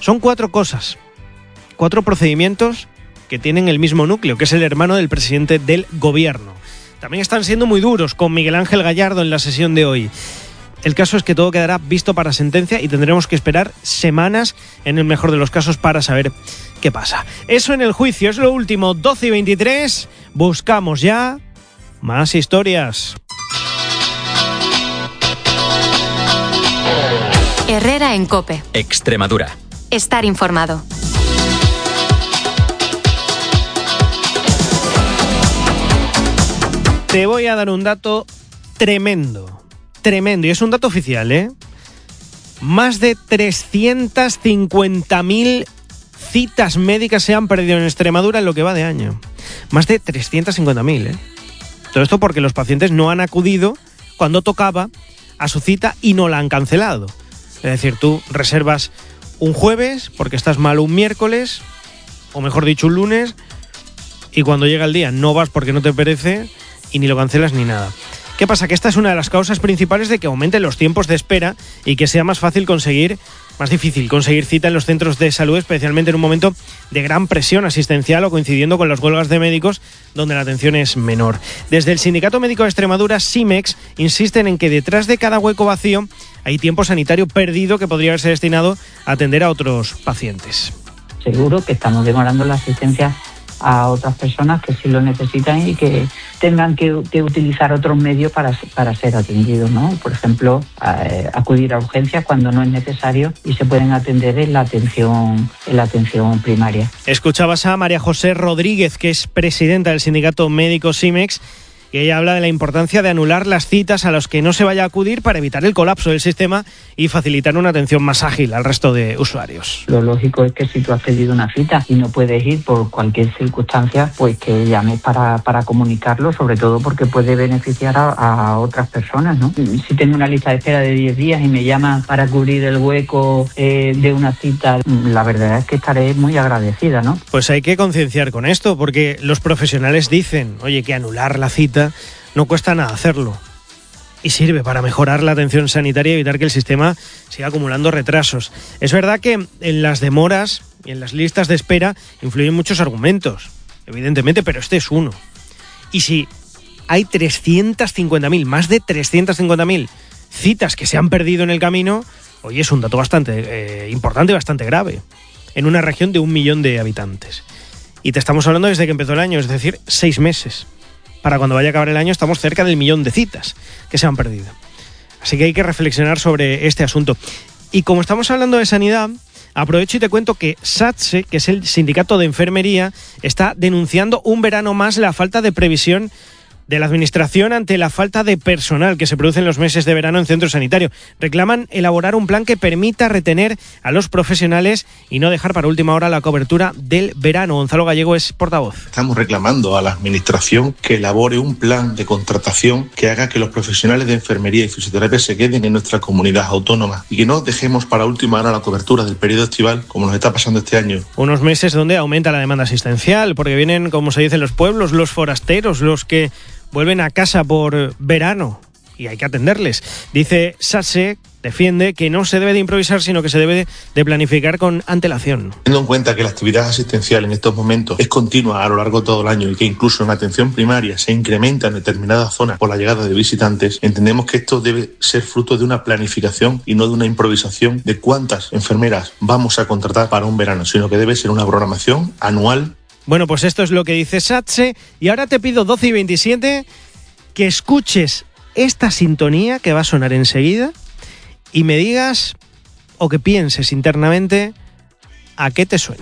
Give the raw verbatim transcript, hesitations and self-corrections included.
Son cuatro cosas, cuatro procedimientos que tienen el mismo núcleo, que es el hermano del presidente del gobierno. También están siendo muy duros con Miguel Ángel Gallardo en la sesión de hoy. El caso es que todo quedará visto para sentencia y tendremos que esperar semanas, en el mejor de los casos, para saber qué pasa. Eso en el juicio, es lo último, doce y veintitrés. Buscamos ya más historias. Herrera en COPE. Extremadura. Estar informado. Te voy a dar un dato tremendo. Tremendo, y es un dato oficial, ¿eh? Más de trescientas cincuenta mil citas médicas se han perdido en Extremadura en lo que va de año. Más de trescientas cincuenta mil, ¿eh? Todo esto porque los pacientes no han acudido cuando tocaba a su cita y no la han cancelado. Es decir, tú reservas un jueves porque estás mal un miércoles, o mejor dicho un lunes, y cuando llega el día no vas porque no te apetece y ni lo cancelas ni nada. ¿Qué pasa? Que esta es una de las causas principales de que aumenten los tiempos de espera y que sea más fácil conseguir, más difícil conseguir cita en los centros de salud, especialmente en un momento de gran presión asistencial o coincidiendo con las huelgas de médicos, donde la atención es menor. Desde el Sindicato Médico de Extremadura, SIMEX, insisten en que detrás de cada hueco vacío hay tiempo sanitario perdido que podría haberse destinado a atender a otros pacientes. Seguro que estamos demorando la asistencia a otras personas que sí lo necesitan y que tengan que, que utilizar otros medios para, para ser atendidos, ¿no? Por ejemplo, eh, acudir a urgencias cuando no es necesario y se pueden atender en la atención, en la atención primaria. Escuchabas a María José Rodríguez, que es presidenta del Sindicato Médico SIMEX, y ella habla de la importancia de anular las citas a las que no se vaya a acudir para evitar el colapso del sistema y facilitar una atención más ágil al resto de usuarios. Lo lógico es que si tú has pedido una cita y no puedes ir por cualquier circunstancia, pues que llames para, para comunicarlo, sobre todo porque puede beneficiar a, a otras personas, ¿no? Si tengo una lista de espera de diez días y me llaman para cubrir el hueco eh, de una cita, la verdad es que estaré muy agradecida, ¿no? Pues hay que concienciar con esto, porque los profesionales dicen, oye, que anular la cita no cuesta nada hacerlo y sirve para mejorar la atención sanitaria y evitar que el sistema siga acumulando retrasos. Es verdad que en las demoras y en las listas de espera influyen muchos argumentos, evidentemente, pero este es uno. Y si hay trescientas cincuenta mil, más de trescientas cincuenta mil citas que se han perdido en el camino, oye, es un dato bastante eh, importante y bastante grave en una región de un millón de habitantes. Y te estamos hablando desde que empezó el año, es decir, seis meses. Para cuando vaya a acabar el año estamos cerca del millón de citas que se han perdido. Así que hay que reflexionar sobre este asunto. Y como estamos hablando de sanidad, aprovecho y te cuento que SATSE, que es el sindicato de enfermería, está denunciando un verano más la falta de previsión de la administración ante la falta de personal que se produce en los meses de verano en centros sanitarios. Reclaman elaborar un plan que permita retener a los profesionales y no dejar para última hora la cobertura del verano. Gonzalo Gallego es portavoz. Estamos reclamando a la administración que elabore un plan de contratación que haga que los profesionales de enfermería y fisioterapia se queden en nuestra comunidad autónoma y que no dejemos para última hora la cobertura del periodo estival como nos está pasando este año. Unos meses donde aumenta la demanda asistencial porque vienen, como se dice en los pueblos, los forasteros, los que vuelven a casa por verano y hay que atenderles. Dice SATSE, defiende que no se debe de improvisar, sino que se debe de planificar con antelación. Teniendo en cuenta que la actividad asistencial en estos momentos es continua a lo largo de todo el año y que incluso en la atención primaria se incrementa en determinadas zonas por la llegada de visitantes, entendemos que esto debe ser fruto de una planificación y no de una improvisación de cuántas enfermeras vamos a contratar para un verano, sino que debe ser una programación anual. Bueno, pues esto es lo que dice SATSE y ahora te pido doce y veintisiete que escuches esta sintonía que va a sonar enseguida y me digas o que pienses internamente a qué te suena.